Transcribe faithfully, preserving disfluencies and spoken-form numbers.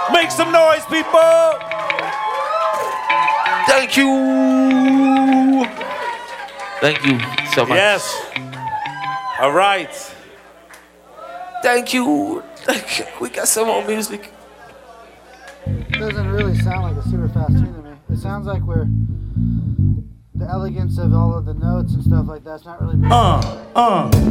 Make some noise, people. Thank you. Thank you so much. Yes. All right. Thank you. Thank you. We got some more music. It doesn't really sound like a super fast tune to me. It sounds like we're the elegance of all of the notes and stuff like that's not really. Uh, uh.